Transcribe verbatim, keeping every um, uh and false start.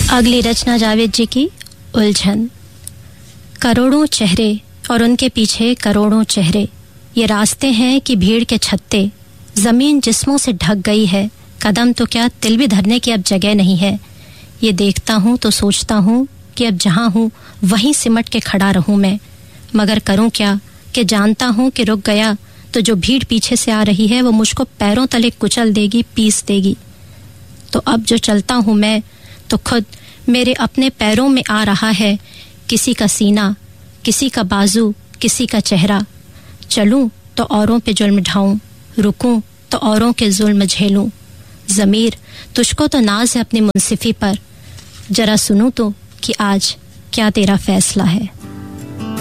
अगली रचना जावेद जी की उलझन। करोड़ों चेहरे और उनके पीछे करोड़ों चेहरे, ये रास्ते हैं कि भीड़ के छत्ते, जमीन जिस्मों से ढक गई है, कदम तो क्या तिल भी धरने की अब जगह नहीं है। ये देखता हूँ तो सोचता हूँ कि अब जहाँ हूँ वहीं सिमट के खड़ा रहूँ मैं, मगर करूँ क्या कि जानता हूँ कि रुक गया तो जो भीड़ पीछे से आ रही है वो मुझको पैरों तले कुचल देगी, पीस देगी। तो अब जो चलता हूँ मैं तो खुद मेरे अपने पैरों में आ रहा है, किसी का सीना, किसी का बाजू, किसी का चेहरा। चलूं तो औरों पे जुल्म ढाऊं, रुकूं तो औरों के जुल्म झेलूं। ज़मीर तुझको तो नाज है अपनी मुंसिफी पर, जरा सुनूं तो कि आज क्या तेरा फैसला है।